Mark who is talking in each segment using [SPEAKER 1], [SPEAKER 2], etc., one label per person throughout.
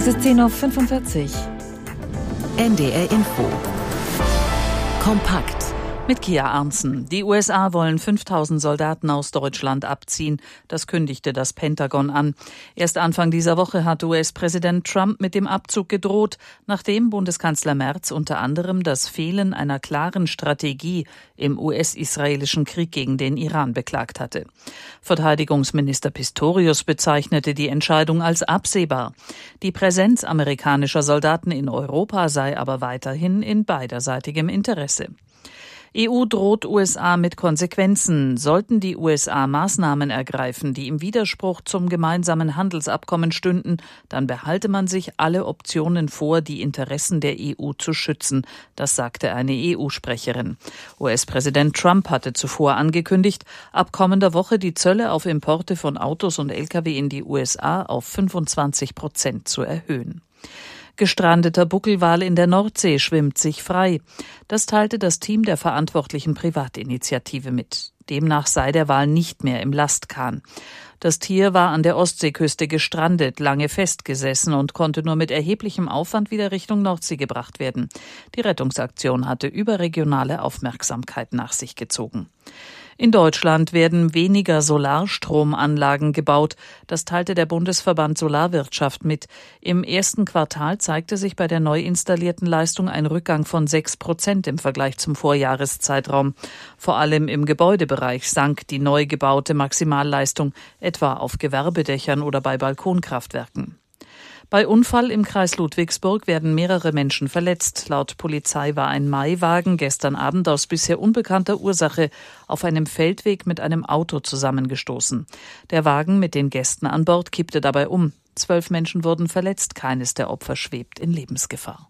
[SPEAKER 1] Es ist 10:45 Uhr.
[SPEAKER 2] NDR Info. Kompakt.
[SPEAKER 3] Mit Kia Arntzen. Die USA wollen 5.000 Soldaten aus Deutschland abziehen. Das kündigte das Pentagon an. Erst Anfang dieser Woche hat US-Präsident Trump mit dem Abzug gedroht, nachdem Bundeskanzler Merz unter anderem das Fehlen einer klaren Strategie im US-israelischen Krieg gegen den Iran beklagt hatte. Verteidigungsminister Pistorius bezeichnete die Entscheidung als absehbar. Die Präsenz amerikanischer Soldaten in Europa sei aber weiterhin in beiderseitigem Interesse. EU droht USA mit Konsequenzen. Sollten die USA Maßnahmen ergreifen, die im Widerspruch zum gemeinsamen Handelsabkommen stünden, dann behalte man sich alle Optionen vor, die Interessen der EU zu schützen. Das sagte eine EU-Sprecherin. US-Präsident Trump hatte zuvor angekündigt, ab kommender Woche die Zölle auf Importe von Autos und Lkw in die USA auf 25% zu erhöhen. Gestrandeter Buckelwal in der Nordsee schwimmt sich frei. Das teilte das Team der verantwortlichen Privatinitiative mit. Demnach sei der Wal nicht mehr im Lastkahn. Das Tier war an der Ostseeküste gestrandet, lange festgesessen und konnte nur mit erheblichem Aufwand wieder Richtung Nordsee gebracht werden. Die Rettungsaktion hatte überregionale Aufmerksamkeit nach sich gezogen. In Deutschland werden weniger Solarstromanlagen gebaut. Das teilte der Bundesverband Solarwirtschaft mit. Im ersten Quartal zeigte sich bei der neu installierten Leistung ein Rückgang von 6% im Vergleich zum Vorjahreszeitraum. Vor allem im Gebäudebereich sank die neu gebaute Maximalleistung, etwa auf Gewerbedächern oder bei Balkonkraftwerken. Bei Unfall im Kreis Ludwigsburg werden mehrere Menschen verletzt. Laut Polizei war ein Maiwagen gestern Abend aus bisher unbekannter Ursache auf einem Feldweg mit einem Auto zusammengestoßen. Der Wagen mit den Gästen an Bord kippte dabei um. 12 Menschen wurden verletzt. Keines der Opfer schwebt in Lebensgefahr.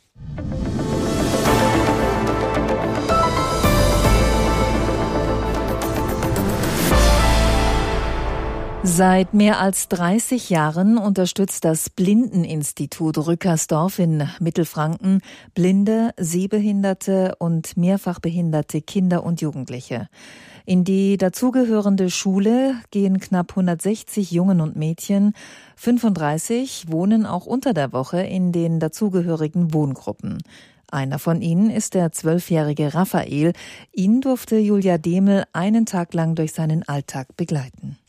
[SPEAKER 1] Seit mehr als 30 Jahren unterstützt das Blindeninstitut Rückersdorf in Mittelfranken blinde, sehbehinderte und mehrfach behinderte Kinder und Jugendliche. In die dazugehörende Schule gehen knapp 160 Jungen und Mädchen. 35 wohnen auch unter der Woche in den dazugehörigen Wohngruppen. Einer von ihnen ist der 12-jährige Raphael. Ihn durfte Julia Demel einen Tag lang durch seinen Alltag begleiten.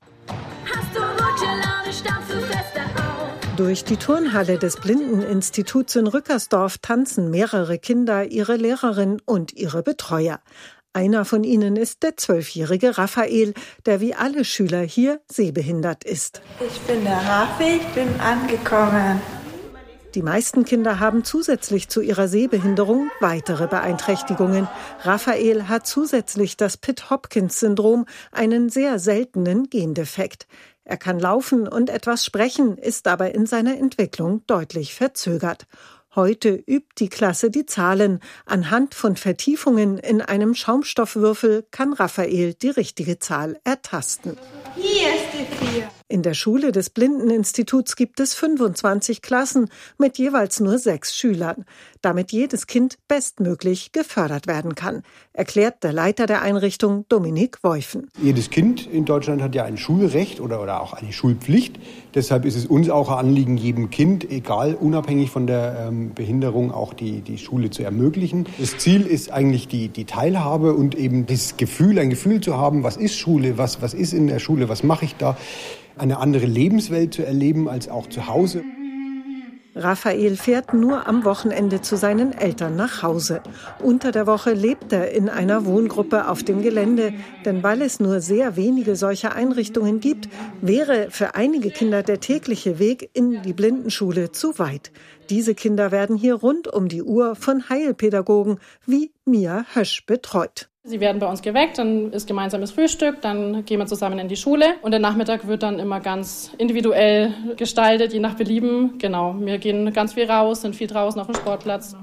[SPEAKER 4] Durch die Turnhalle des Blindeninstituts in Rückersdorf tanzen mehrere Kinder, ihre Lehrerin und ihre Betreuer. Einer von ihnen ist der 12-jährige Raphael, der wie alle Schüler hier sehbehindert ist.
[SPEAKER 5] Ich bin der Rafi, ich bin angekommen.
[SPEAKER 4] Die meisten Kinder haben zusätzlich zu ihrer Sehbehinderung weitere Beeinträchtigungen. Raphael hat zusätzlich das Pitt-Hopkins-Syndrom, einen sehr seltenen Gendefekt. Er kann laufen und etwas sprechen, ist aber in seiner Entwicklung deutlich verzögert. Heute übt die Klasse die Zahlen. Anhand von Vertiefungen in einem Schaumstoffwürfel kann Raphael die richtige Zahl ertasten.
[SPEAKER 5] Hier ist die 4.
[SPEAKER 4] In der Schule des Blindeninstituts gibt es 25 Klassen mit jeweils nur 6 Schülern, damit jedes Kind bestmöglich gefördert werden kann, erklärt der Leiter der Einrichtung Dominik Woifen.
[SPEAKER 6] Jedes Kind in Deutschland hat ja ein Schulrecht oder auch eine Schulpflicht. Deshalb ist es uns auch ein Anliegen, jedem Kind, egal, unabhängig von der Behinderung, auch die Schule zu ermöglichen. Das Ziel ist eigentlich die Teilhabe und eben das Gefühl, ein Gefühl zu haben, was ist Schule, was ist in der Schule, was mache ich da, eine andere Lebenswelt zu erleben als auch zu Hause.
[SPEAKER 4] Raphael fährt nur am Wochenende zu seinen Eltern nach Hause. Unter der Woche lebt er in einer Wohngruppe auf dem Gelände. Denn weil es nur sehr wenige solcher Einrichtungen gibt, wäre für einige Kinder der tägliche Weg in die Blindenschule zu weit. Diese Kinder werden hier rund um die Uhr von Heilpädagogen wie Mia Hösch betreut.
[SPEAKER 7] Sie werden bei uns geweckt, dann ist gemeinsames Frühstück, dann gehen wir zusammen in die Schule und der Nachmittag wird dann immer ganz individuell gestaltet, je nach Belieben. Genau, wir gehen ganz viel raus, sind viel draußen auf dem Sportplatz.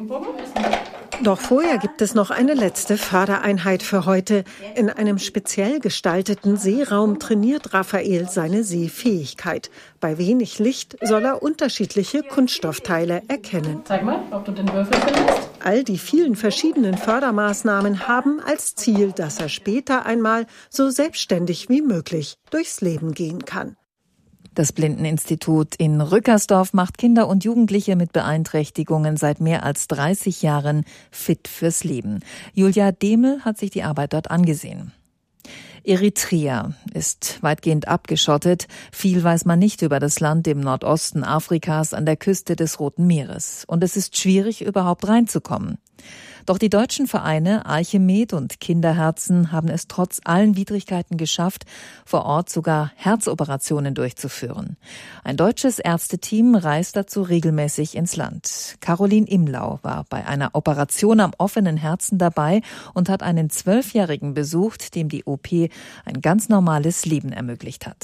[SPEAKER 4] Doch vorher gibt es noch eine letzte Fördereinheit für heute. In einem speziell gestalteten Sehraum trainiert Raphael seine Sehfähigkeit. Bei wenig Licht soll er unterschiedliche Kunststoffteile erkennen.
[SPEAKER 7] Zeig mal, ob du den Würfel findest.
[SPEAKER 4] All die vielen verschiedenen Fördermaßnahmen haben als Ziel, dass er später einmal so selbstständig wie möglich durchs Leben gehen kann.
[SPEAKER 1] Das Blindeninstitut in Rückersdorf macht Kinder und Jugendliche mit Beeinträchtigungen seit mehr als 30 Jahren fit fürs Leben. Julia Demel hat sich die Arbeit dort angesehen. Eritrea ist weitgehend abgeschottet. Viel weiß man nicht über das Land im Nordosten Afrikas an der Küste des Roten Meeres. Und es ist schwierig, überhaupt reinzukommen. Doch die deutschen Vereine Archimed und Kinderherzen haben es trotz allen Widrigkeiten geschafft, vor Ort sogar Herzoperationen durchzuführen. Ein deutsches Ärzteteam reist dazu regelmäßig ins Land. Caroline Imlau war bei einer Operation am offenen Herzen dabei und hat einen 12-Jährigen besucht, dem die OP ein ganz normales Leben ermöglicht hat.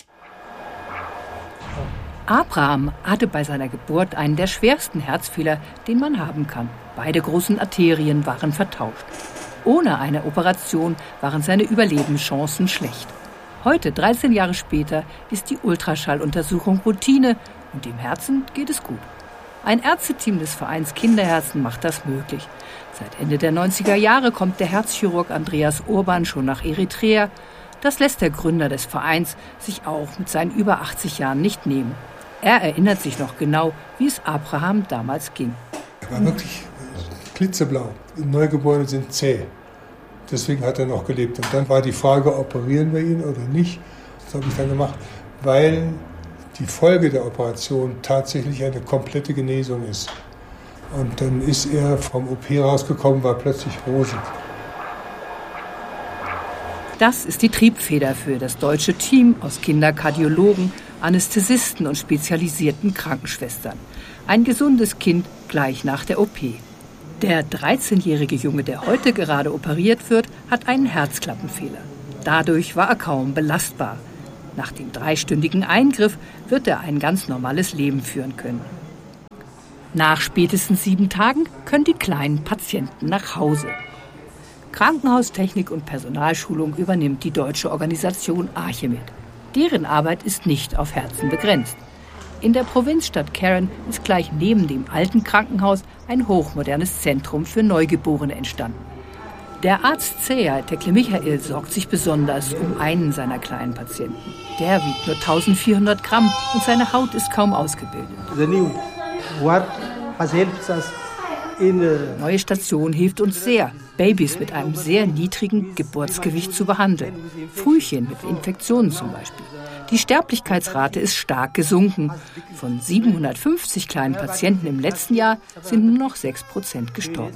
[SPEAKER 8] Abraham hatte bei seiner Geburt einen der schwersten Herzfehler, den man haben kann. Beide großen Arterien waren vertauscht. Ohne eine Operation waren seine Überlebenschancen schlecht. Heute, 13 Jahre später, ist die Ultraschalluntersuchung Routine und dem Herzen geht es gut. Ein Ärzteteam des Vereins Kinderherzen macht das möglich. Seit Ende der 90er Jahre kommt der Herzchirurg Andreas Urban schon nach Eritrea. Das lässt der Gründer des Vereins sich auch mit seinen über 80 Jahren nicht nehmen. Er erinnert sich noch genau, wie es Abraham damals ging.
[SPEAKER 9] Er war wirklich blitzeblau. Neugeborene sind zäh. Deswegen hat er noch gelebt. Und dann war die Frage, operieren wir ihn oder nicht. Das habe ich dann gemacht, weil die Folge der Operation tatsächlich eine komplette Genesung ist. Und dann ist er vom OP rausgekommen, war plötzlich rosig.
[SPEAKER 8] Das ist die Triebfeder für das deutsche Team aus Kinderkardiologen, Anästhesisten und spezialisierten Krankenschwestern. Ein gesundes Kind gleich nach der OP. Der 13-jährige Junge, der heute gerade operiert wird, hat einen Herzklappenfehler. Dadurch war er kaum belastbar. Nach dem 3-stündigen Eingriff wird er ein ganz normales Leben führen können. Nach spätestens 7 Tagen können die kleinen Patienten nach Hause. Krankenhaustechnik und Personalschulung übernimmt die deutsche Organisation Archimed. Deren Arbeit ist nicht auf Herzen begrenzt. In der Provinzstadt Keren ist gleich neben dem alten Krankenhaus ein hochmodernes Zentrum für Neugeborene entstanden. Der Arzt Zeya Tekle Michael sorgt sich besonders um einen seiner kleinen Patienten. Der wiegt nur 1400 Gramm und seine Haut ist kaum ausgebildet. Neue Station hilft uns sehr, Babys mit einem sehr niedrigen Geburtsgewicht zu behandeln. Frühchen mit Infektionen zum Beispiel. Die Sterblichkeitsrate ist stark gesunken. Von 750 kleinen Patienten im letzten Jahr sind nur noch 6% gestorben.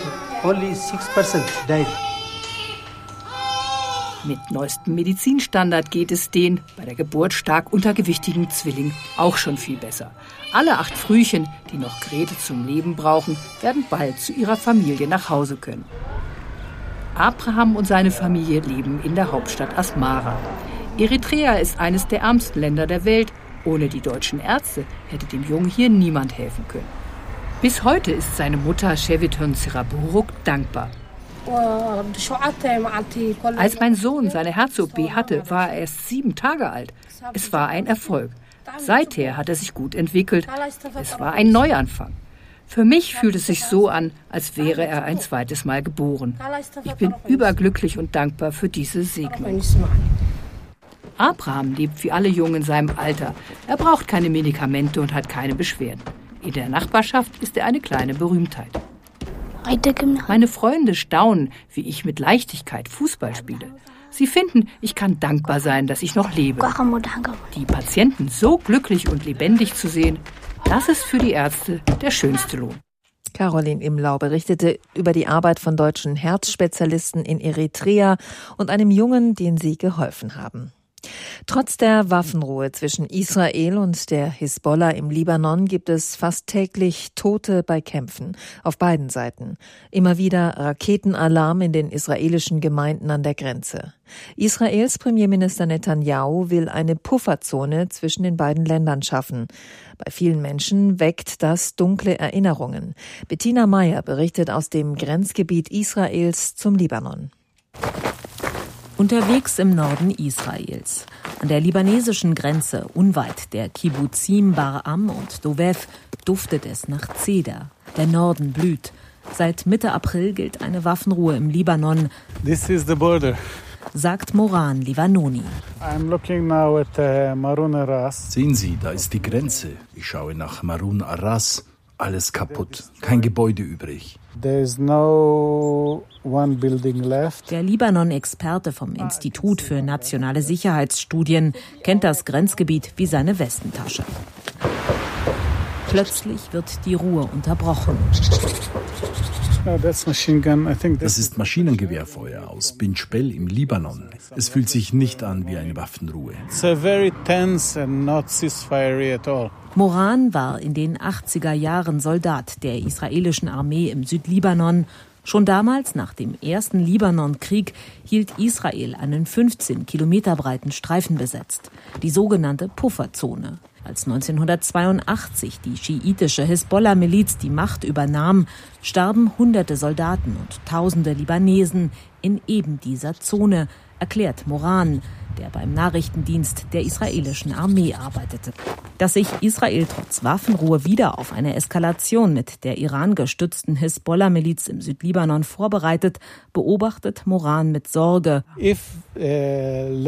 [SPEAKER 8] Mit neuestem Medizinstandard geht es den bei der Geburt stark untergewichtigen Zwillingen auch schon viel besser. Alle 8 Frühchen, die noch Geräte zum Leben brauchen, werden bald zu ihrer Familie nach Hause können. Abraham und seine Familie leben in der Hauptstadt Asmara. Eritrea ist eines der ärmsten Länder der Welt. Ohne die deutschen Ärzte hätte dem Jungen hier niemand helfen können. Bis heute ist seine Mutter Sheviton Siraburuk dankbar. Als mein Sohn seine Herz-OP hatte, war er erst 7 Tage alt. Es war ein Erfolg. Seither hat er sich gut entwickelt. Es war ein Neuanfang. Für mich fühlt es sich so an, als wäre er ein zweites Mal geboren. Ich bin überglücklich und dankbar für diese Segnung. Abraham lebt wie alle Jungen in seinem Alter. Er braucht keine Medikamente und hat keine Beschwerden. In der Nachbarschaft ist er eine kleine Berühmtheit. Meine Freunde staunen, wie ich mit Leichtigkeit Fußball spiele. Sie finden, ich kann dankbar sein, dass ich noch lebe. Die Patienten so glücklich und lebendig zu sehen, das ist für die Ärzte der schönste Lohn.
[SPEAKER 1] Caroline Imlau berichtete über die Arbeit von deutschen Herzspezialisten in Eritrea und einem Jungen, den sie geholfen haben. Trotz der Waffenruhe zwischen Israel und der Hisbollah im Libanon gibt es fast täglich Tote bei Kämpfen auf beiden Seiten. Immer wieder Raketenalarm in den israelischen Gemeinden an der Grenze. Israels Premierminister Netanyahu will eine Pufferzone zwischen den beiden Ländern schaffen. Bei vielen Menschen weckt das dunkle Erinnerungen. Bettina Meyer berichtet aus dem Grenzgebiet Israels zum Libanon.
[SPEAKER 2] Unterwegs im Norden Israels. An der libanesischen Grenze, unweit der Kibbuzim Bar-Am und Dovev, duftet es nach Zeder. Der Norden blüht. Seit Mitte April gilt eine Waffenruhe im Libanon.
[SPEAKER 10] This is the border.
[SPEAKER 2] sagt Moran Livanoni.
[SPEAKER 10] Sehen Sie, da ist die Grenze. Ich schaue nach Marun Arras. Alles kaputt, kein Gebäude übrig.
[SPEAKER 2] Der Libanon-Experte vom Institut für nationale Sicherheitsstudien kennt das Grenzgebiet wie seine Westentasche. Plötzlich wird die Ruhe unterbrochen.
[SPEAKER 10] Das ist Maschinengewehrfeuer aus Bin Jbel im Libanon. Es fühlt sich nicht an wie eine Waffenruhe.
[SPEAKER 2] Moran war in den 80er Jahren Soldat der israelischen Armee im Südlibanon. Schon damals, nach dem ersten Libanonkrieg, hielt Israel einen 15 Kilometer breiten Streifen besetzt, die sogenannte Pufferzone. Als 1982 die schiitische Hisbollah-Miliz die Macht übernahm, starben Hunderte Soldaten und Tausende Libanesen in eben dieser Zone, erklärt Moran, der beim Nachrichtendienst der israelischen Armee arbeitete. Dass sich Israel trotz Waffenruhe wieder auf eine Eskalation mit der Iran-gestützten Hisbollah-Miliz im Südlibanon vorbereitet, beobachtet Moran mit Sorge.
[SPEAKER 10] Wenn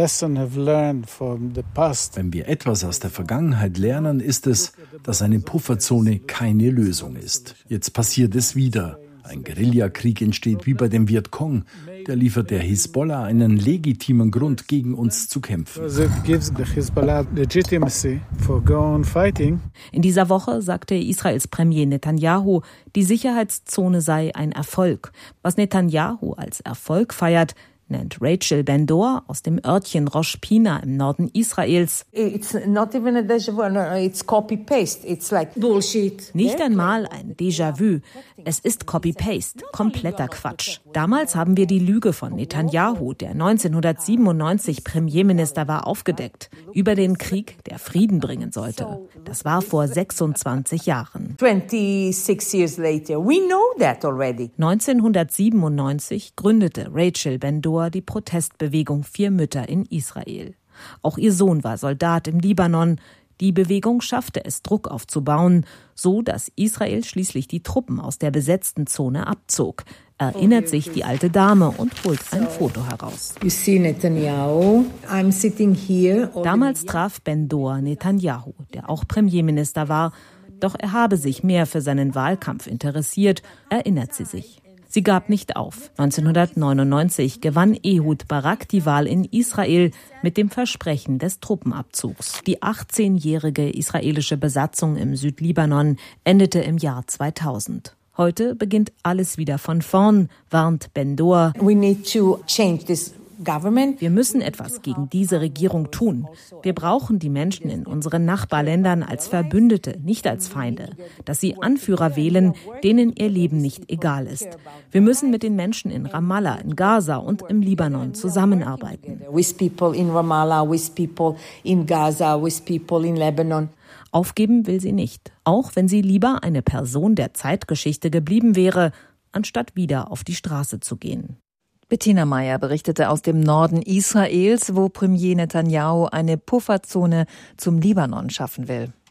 [SPEAKER 10] wir etwas aus der Vergangenheit lernen, ist es, dass eine Pufferzone keine Lösung ist. Jetzt passiert es wieder. Ein Guerillakrieg entsteht wie bei dem Vietcong. Der liefert der Hisbollah einen legitimen Grund, gegen uns zu kämpfen.
[SPEAKER 2] In dieser Woche sagte Israels Premier Netanyahu, die Sicherheitszone sei ein Erfolg. Was Netanyahu als Erfolg feiert, nennt Rachel Ben-Dor aus dem Örtchen Rosh Pina im Norden Israels.
[SPEAKER 11] It's not even a déjà vu, no, it's copy-paste. It's like bullshit.
[SPEAKER 2] Nicht einmal ein Déjà-vu. Es ist Copy-Paste, kompletter Quatsch. Damals haben wir die Lüge von Netanyahu, der 1997 Premierminister war, aufgedeckt. Über den Krieg, der Frieden bringen sollte. Das war vor 26 Jahren.
[SPEAKER 11] 26 years later, we know that already.
[SPEAKER 2] 1997 gründete Rachel Ben-Dor die Protestbewegung 4 Mütter in Israel. Auch ihr Sohn war Soldat im Libanon. Die Bewegung schaffte es, Druck aufzubauen, so dass Israel schließlich die Truppen aus der besetzten Zone abzog. Erinnert sich die alte Dame und holt ein Foto heraus.
[SPEAKER 11] You see Netanyahu. I'm sitting here.
[SPEAKER 2] Damals traf Ben-Dor Netanyahu, der auch Premierminister war. Doch er habe sich mehr für seinen Wahlkampf interessiert, erinnert sie sich. Sie gab nicht auf. 1999 gewann Ehud Barak die Wahl in Israel mit dem Versprechen des Truppenabzugs. Die 18-jährige israelische Besatzung im Südlibanon endete im Jahr 2000. Heute beginnt alles wieder von vorn, warnt Ben-Dor.
[SPEAKER 11] We need to change this government.
[SPEAKER 2] Wir müssen etwas gegen diese Regierung tun. Wir brauchen die Menschen in unseren Nachbarländern als Verbündete, nicht als Feinde. Dass sie Anführer wählen, denen ihr Leben nicht egal ist. Wir müssen mit den Menschen in Ramallah, in Gaza und im Libanon zusammenarbeiten.
[SPEAKER 11] With people in Ramallah, with people in Gaza, with people in Lebanon.
[SPEAKER 2] Aufgeben will sie nicht, auch wenn sie lieber eine Person der Zeitgeschichte geblieben wäre, anstatt wieder auf die Straße zu gehen.
[SPEAKER 1] Bettina Meyer berichtete aus dem Norden Israels, wo Premier Netanyahu eine Pufferzone zum Libanon schaffen will.